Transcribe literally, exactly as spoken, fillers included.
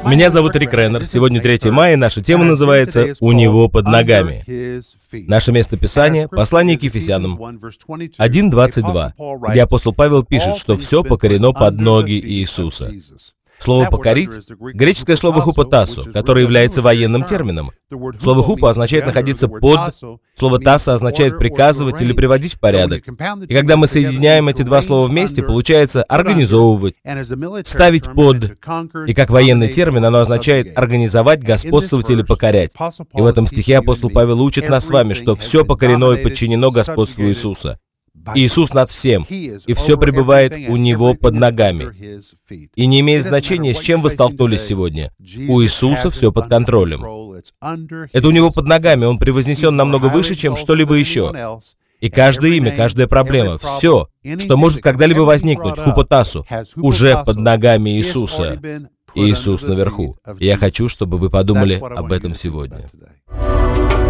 Меня зовут Рик Реннер. Сегодня третье мая, и наша тема называется «У него под ногами». Наше местописание — послание к Ефесянам один двадцать два, где апостол Павел пишет, что все покорено под ноги Иисуса. Слово «покорить» — греческое слово «хупотасо», которое является военным термином. Слово «хупо» означает находиться под, слово «тасо» означает приказывать или приводить в порядок. И когда мы соединяем эти два слова вместе, получается организовывать, ставить под. И как военный термин оно означает организовать, господствовать или покорять. И в этом стихе апостол Павел учит нас с вами, что все покорено и подчинено господству Иисуса. Иисус над всем, и все пребывает у Него под ногами. И не имеет значения, с чем вы столкнулись сегодня. У Иисуса все под контролем. Это у Него под ногами, Он превознесен намного выше, чем что-либо еще. И каждое имя, каждая проблема, все, что может когда-либо возникнуть, хупотасу, уже под ногами Иисуса. И Иисус наверху. И я хочу, чтобы вы подумали об этом сегодня.